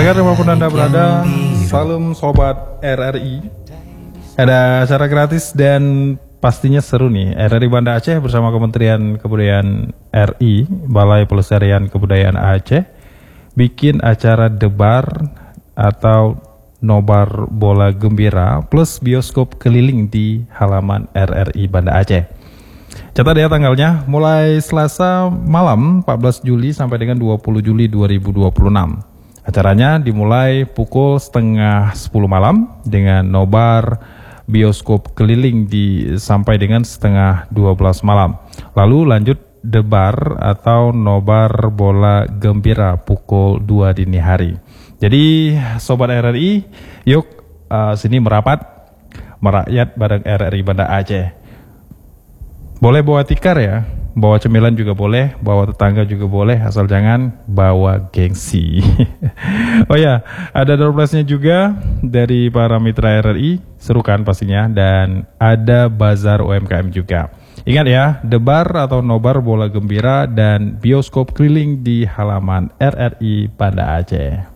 Pendengar dimanapun Anda berada, salam sobat RRI. Ada acara gratis dan pastinya seru nih. RRI Banda Aceh bersama Kementerian Kebudayaan RI, Balai Pelestarian Kebudayaan Aceh, bikin acara debar atau nobar bola gembira plus bioskop keliling di halaman RRI Banda Aceh. Catat ya tanggalnya, mulai Selasa malam 14 Juli sampai dengan 20 Juli 2026. Acaranya dimulai pukul setengah 10 malam dengan nobar bioskop keliling sampai dengan setengah 12 malam. Lalu lanjut debar atau nobar bola gembira pukul 2 dini hari. Jadi Sobat RRI, yuk sini merapat, merakyat bareng RRI Banda Aceh. Boleh bawa tikar ya, bawa cemilan juga boleh, bawa tetangga juga boleh, asal jangan bawa gengsi. Oh ya, ada door prize-nya juga dari para mitra RRI, seru kan pastinya, dan ada bazar UMKM juga. Ingat ya, debar atau nobar bola gembira dan bioskop keliling di halaman RRI Banda Aceh.